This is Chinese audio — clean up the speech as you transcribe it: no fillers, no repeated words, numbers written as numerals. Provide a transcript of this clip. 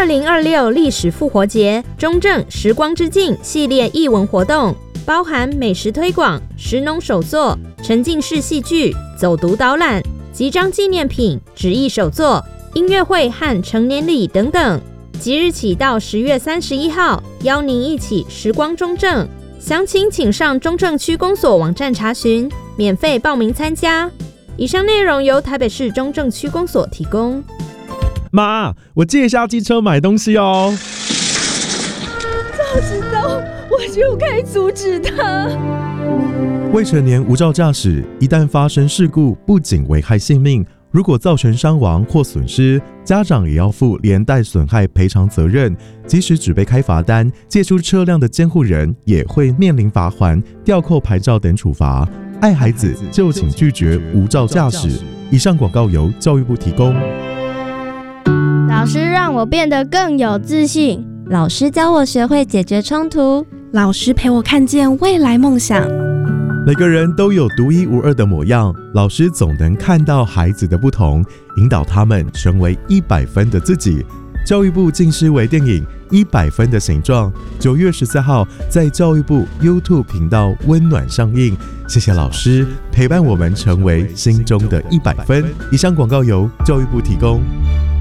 2026历史复活节中正时光之境系列艺文活动，包含美食推广、食农手作、沉浸式戏剧、走读导览、集章纪念品、纸艺手作、音乐会和成年礼等等。即日起到10月31号，邀您一起时光中正。详情请上中正区公所网站查询，免费报名参加。以上内容由台北市中正区公所提供。 妈，我借一下机车买东西哦。 早知道我就该阻止他。 未成年无照驾驶，一旦发生事故，不仅危害性命，如果造成伤亡或损失，家长也要负连带损害赔偿责任。即使只被开罚单，借出车辆的监护人也会面临罚锾、吊扣牌照等处罚。爱孩子就请拒绝无照驾驶。以上广告由教育部提供。 老师让我变得更有自信， 老师教我学会解决冲突， 老师陪我看见未来梦想。 每个人都有独一无二的模样，老师总能看到孩子的不同，引导他们成为100分的自己。教育部近视微电影《100分的形状》9月14号在教育部 YouTube 频道温暖上映。谢谢老师陪伴我们成为心中的100分。以上广告由教育部提供。